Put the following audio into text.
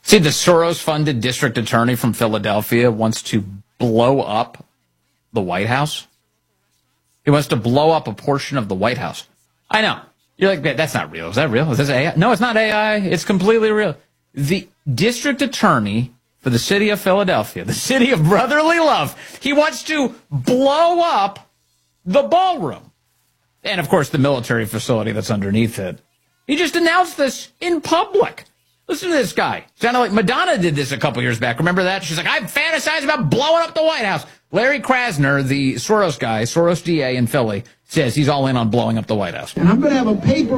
See, the Soros-funded district attorney from Philadelphia wants to blow up the White House. He wants to blow up a portion of the White House. I know. You're like, that's not real. Is that real? Is this AI? No, it's not AI. It's completely real. The district attorney for the city of Philadelphia, the city of brotherly love, he wants to blow up the ballroom. And, of course, the military facility that's underneath it. He just announced this in public. Listen to this guy. Sounded like Madonna did this a couple years back. Remember that? She's like, I'm fantasizing about blowing up the White House. Larry Krasner, the Soros guy, Soros DA in Philly, says he's all in on blowing up the White House. And I'm going to have a paper